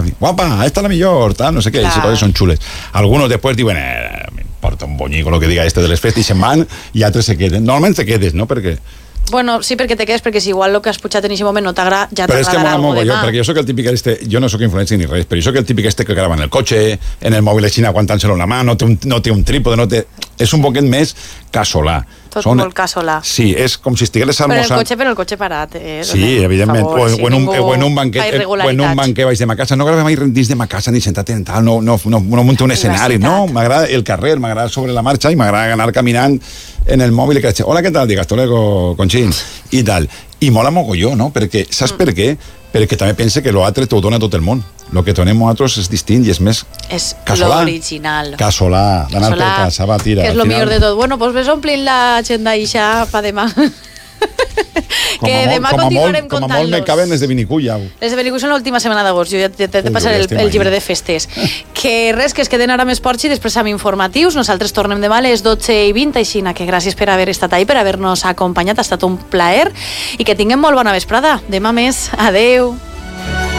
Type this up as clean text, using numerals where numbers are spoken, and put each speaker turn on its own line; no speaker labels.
guapa, esta es la millor, tal, no sé què, aquestes coses són xules. Algunos després diuen, m'importa un bonyico lo que diga de les festes, i se'n van, i altres se queden. Normalment te quedes, no? Perquè...
Bueno, sí, perquè te quedes, perquè si igual el que has putxat en aquest moment no t'agrada, ja t'agradarà algo demà.
Perquè jo soc el típic jo no soc influencer ni res, però jo soc el típic que grava en el cotxe, en el mòbil així aguantant-se-lo en la mà, no té un trípode, és un poquet més casolà.
Tot molt casolà.
Sí, és com si estigués almoçant...
Però el cotxe parat,
Sí, evidentment. O en un banquet baix de ma casa. No grava mai dins de ma casa ni sentat en tal, no munto un escenari, no. M'agrada el carrer, m'agrada sobre la marxa i m'agrada anar caminant en el mòbil i que hola, què tal? Digas, tolego, Conxín, i tal. I mola mogolló, no? Perquè, saps per què? Perquè també pense que l'altre t'ho dona tot el món. El que donem nosaltres és distint i és més casolà.
És l'original.
Casolà, d'anar per casa, va, tira.
Que és el millor de tot. Bueno, doncs ves omplint l'agenda ixa pa demà. Que demà continuarem contant-los.
Com a molt me caben les de Benicull.
Les de Benicull són l'última setmana d'agost. Jo ja t'he passat el llibre de festes. Que res, que es queden ara més ports i després amb informatius. Nosaltres tornem demà a les 12:20, així que gràcies per haver estat ahí, per haver-nos acompanyat. Ha estat un plaer i que tinguem molt bona vesprada. Demà més. Adeu.